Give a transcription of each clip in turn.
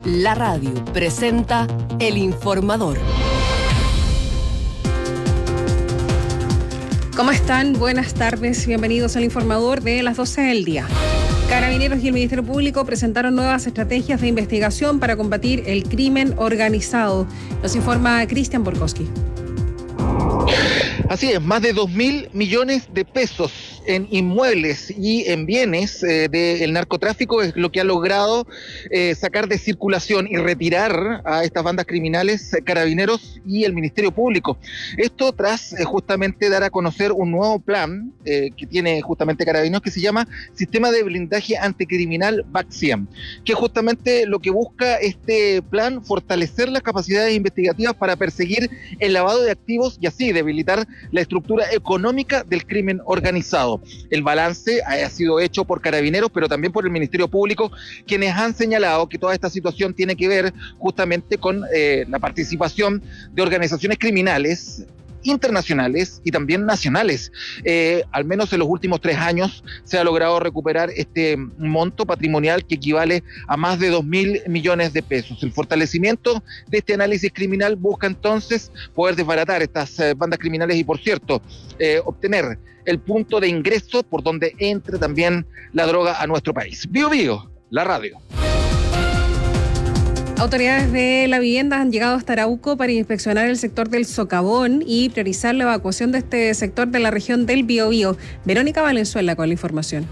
La radio presenta El Informador. ¿Cómo están? Buenas tardes. Bienvenidos al Informador de las 12 del día. Carabineros y el Ministerio Público presentaron nuevas estrategias de investigación para combatir el crimen organizado. Nos informa Cristian Borkowski. Así es, más de 2.000 millones de pesos en inmuebles y en bienes del narcotráfico es lo que ha logrado sacar de circulación y retirar a estas bandas criminales Carabineros y el Ministerio Público. Esto tras justamente dar a conocer un nuevo plan que tiene justamente Carabineros, que se llama Sistema de Blindaje Anticriminal BACSIAM, que justamente lo que busca este plan, fortalecer las capacidades investigativas para perseguir el lavado de activos y así debilitar la estructura económica del crimen organizado. El balance ha sido hecho por Carabineros, pero también por el Ministerio Público, quienes han señalado que toda esta situación tiene que ver justamente con la participación de organizaciones criminales internacionales y también nacionales. Al menos en los últimos 3 años se ha logrado recuperar este monto patrimonial que equivale a más de 2.000 millones de pesos. El fortalecimiento de este análisis criminal busca entonces poder desbaratar estas bandas criminales y, por cierto, obtener el punto de ingreso por donde entre también la droga a nuestro país. Bio Bio, la radio. Autoridades de la vivienda han llegado hasta Arauco para inspeccionar el sector del Socavón y priorizar la evacuación de este sector de la región del Biobío. Verónica Valenzuela con la información.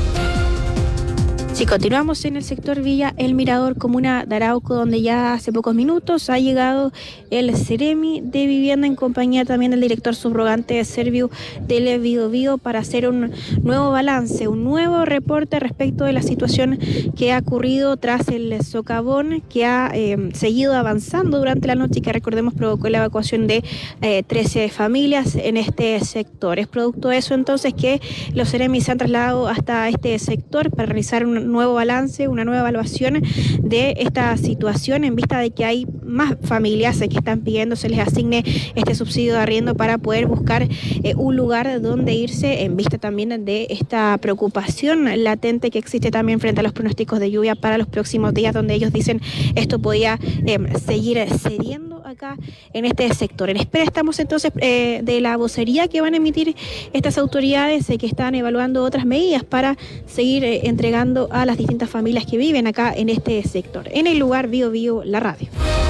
Sí, continuamos en el sector Villa El Mirador, comuna de Arauco, donde ya hace pocos minutos ha llegado el Ceremi de Vivienda en compañía también del director subrogante de Serviu del Biobío para hacer un nuevo balance, un nuevo reporte respecto de la situación que ha ocurrido tras el socavón que ha seguido avanzando durante la noche y que, recordemos, provocó la evacuación de 13 familias en este sector. Es producto de eso entonces que los Ceremis se han trasladado hasta este sector para realizar un nuevo balance, una nueva evaluación de esta situación en vista de que hay más familias que están pidiendo se les asigne este subsidio de arriendo para poder buscar un lugar donde irse, en vista también de esta preocupación latente que existe también frente a los pronósticos de lluvia para los próximos días, donde ellos dicen esto podía seguir cediendo acá en este sector. En espera estamos entonces de la vocería que van a emitir estas autoridades que están evaluando otras medidas para seguir entregando a las distintas familias que viven acá en este sector. En el lugar Bio Bio, la radio.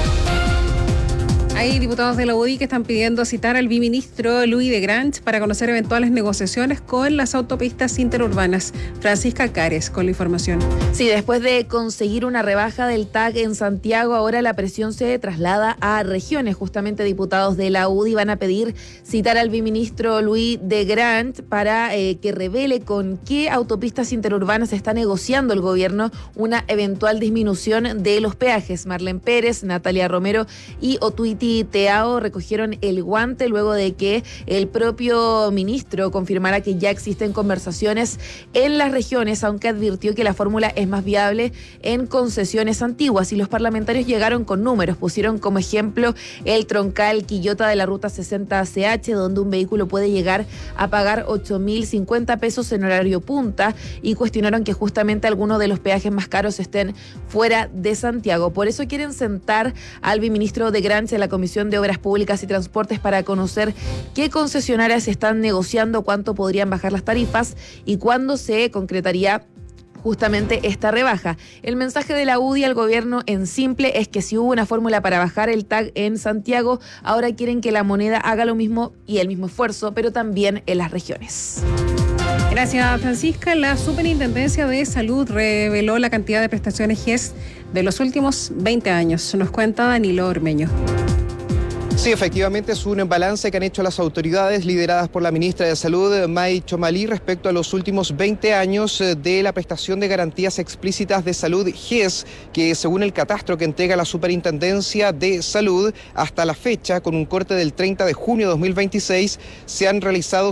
Hay diputados de la UDI que están pidiendo citar al viceministro Louis de Grange para conocer eventuales negociaciones con las autopistas interurbanas. Francisca Cares con la información. Sí, después de conseguir una rebaja del TAG en Santiago, ahora la presión se traslada a regiones. Justamente diputados de la UDI van a pedir citar al viceministro Louis de Grange para que revele con qué autopistas interurbanas está negociando el gobierno una eventual disminución de los peajes. Marlene Pérez, Natalia Romero y Otuiti Teao recogieron el guante luego de que el propio ministro confirmara que ya existen conversaciones en las regiones, aunque advirtió que la fórmula es más viable en concesiones antiguas. Y los parlamentarios llegaron con números, pusieron como ejemplo el troncal Quillota de la ruta 60CH, donde un vehículo puede llegar a pagar 8.050 pesos en horario punta, y cuestionaron que justamente algunos de los peajes más caros estén fuera de Santiago. Por eso quieren sentar al viceministro de Grange en la Comisión de Obras Públicas y Transportes para conocer qué concesionarias están negociando, cuánto podrían bajar las tarifas y cuándo se concretaría justamente esta rebaja. El mensaje de la UDI al gobierno en simple es que si hubo una fórmula para bajar el TAG en Santiago, ahora quieren que la moneda haga lo mismo y el mismo esfuerzo, pero también en las regiones. Gracias, Francisca. La Superintendencia de Salud reveló la cantidad de prestaciones GES de los últimos 20 años. Nos cuenta Danilo Ormeño. Sí, efectivamente es un balance que han hecho las autoridades lideradas por la ministra de Salud, May Chomalí, respecto a los últimos 20 años de la prestación de garantías explícitas de salud GES, que según el catastro que entrega la Superintendencia de Salud, hasta la fecha, con un corte del 30 de junio de 2026, se han realizado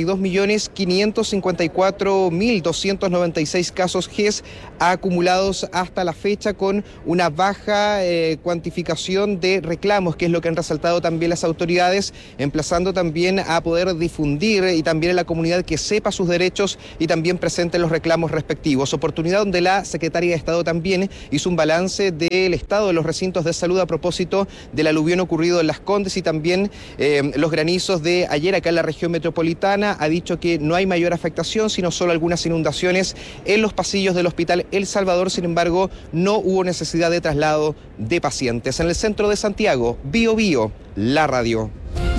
62.554.296 casos GES acumulados hasta la fecha, con una baja cuantificación de reclamos, que es lo que han resaltado estado también las autoridades, emplazando también a poder difundir y también en la comunidad que sepa sus derechos y también presente los reclamos respectivos. Oportunidad donde la Secretaría de Estado también hizo un balance del estado de los recintos de salud a propósito del aluvión ocurrido en Las Condes y también los granizos de ayer acá en la región metropolitana. Ha dicho que no hay mayor afectación, sino solo algunas inundaciones en los pasillos del Hospital El Salvador. Sin embargo, no hubo necesidad de traslado de pacientes. En el centro de Santiago, Bio Bio, la radio.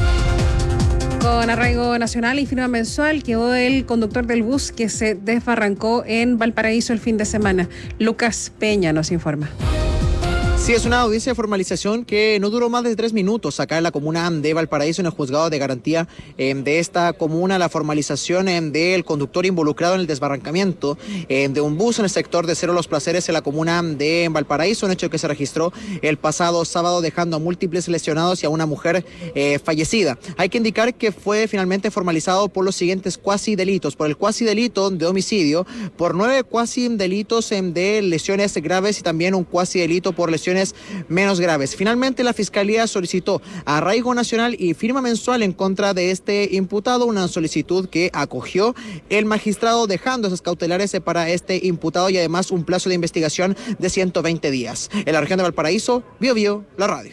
Con arraigo nacional y firma mensual quedó el conductor del bus que se desbarrancó en Valparaíso el fin de semana. Lucas Peña nos informa. Sí, es una audiencia de formalización que no duró más de 3 minutos acá en la comuna de Valparaíso, en el juzgado de garantía de esta comuna. La formalización del conductor involucrado en el desbarrancamiento de un bus en el sector de Cerro Los Placeres en la comuna de Valparaíso, un hecho que se registró el pasado sábado, dejando a múltiples lesionados y a una mujer fallecida. Hay que indicar que fue finalmente formalizado por los siguientes cuasi delitos: por el cuasi delito de homicidio, por 9 cuasi delitos de lesiones graves y también un cuasi delito por lesiones menos graves. Finalmente, la Fiscalía solicitó arraigo nacional y firma mensual en contra de este imputado, una solicitud que acogió el magistrado, dejando esas cautelares para este imputado y además un plazo de investigación de 120 días. En la región de Valparaíso, Bio Bio, la radio.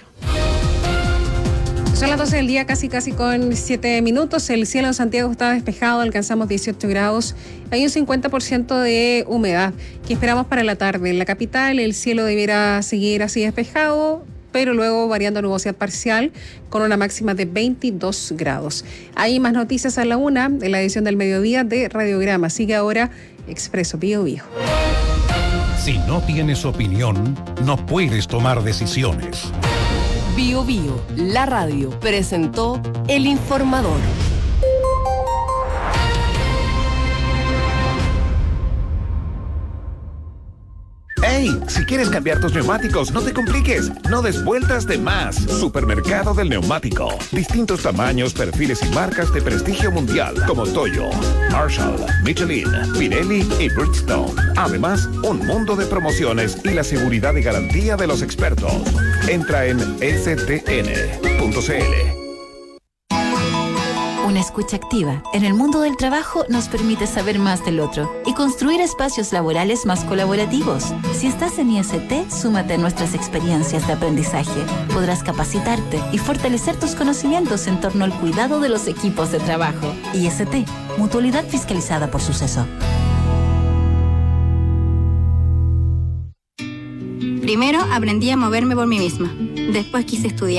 Son las 12 del día, casi con 7 minutos. El cielo en Santiago está despejado, alcanzamos 18 grados. Hay un 50% de humedad que esperamos para la tarde. En la capital el cielo deberá seguir así despejado, pero luego variando a nubosidad parcial con una máxima de 22 grados. Hay más noticias a la 1 en la edición del mediodía de Radiograma. Sigue ahora Expreso Bio Bio. Si no tienes opinión, no puedes tomar decisiones. Bio Bio, la radio, presentó El Informador. ¡Ey! Si quieres cambiar tus neumáticos, no te compliques. No des vueltas de más. Supermercado del Neumático. Distintos tamaños, perfiles y marcas de prestigio mundial como Toyo, Marshall, Michelin, Pirelli y Bridgestone. Además, un mundo de promociones y la seguridad y garantía de los expertos. Entra en stn.cl. Una escucha activa en el mundo del trabajo nos permite saber más del otro y construir espacios laborales más colaborativos. Si estás en IST, súmate a nuestras experiencias de aprendizaje. Podrás capacitarte y fortalecer tus conocimientos en torno al cuidado de los equipos de trabajo. IST, Mutualidad Fiscalizada por Suceso. Primero aprendí a moverme por mí misma. Después quise estudiar